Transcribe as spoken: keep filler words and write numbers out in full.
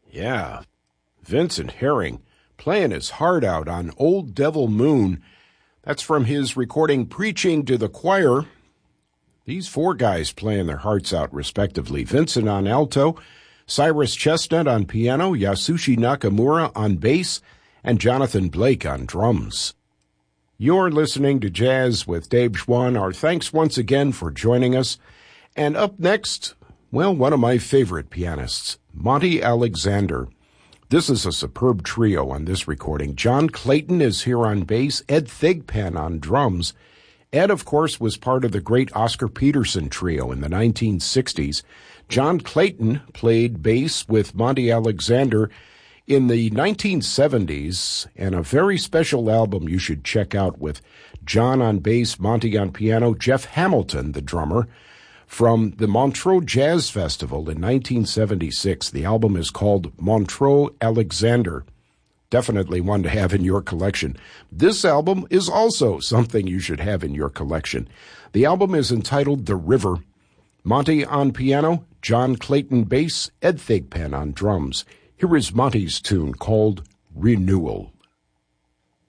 Yeah, Vincent Herring playing his heart out on Old Devil Moon. That's from his recording Preaching to the Choir. These four guys playing their hearts out respectively. Vincent on alto, Cyrus Chestnut on piano, Yasushi Nakamura on bass, and Jonathan Blake on drums. You're listening to Jazz with Dave Schwann. Our thanks once again for joining us. And up next, well, one of my favorite pianists, Monty Alexander. This is a superb trio on this recording. John Clayton is here on bass, Ed Thigpen on drums. Ed, of course, was part of the great Oscar Peterson trio in the nineteen sixties. John Clayton played bass with Monty Alexander in the nineteen seventies, and a very special album you should check out with John on bass, Monty on piano, Jeff Hamilton, the drummer, from the Montreux Jazz Festival in nineteen seventy-six. The album is called Montreux Alexander. Definitely one to have in your collection. This album is also something you should have in your collection. The album is entitled The River. Monty on piano, John Clayton bass, Ed Thigpen on drums. Here is Monty's tune called Renewal.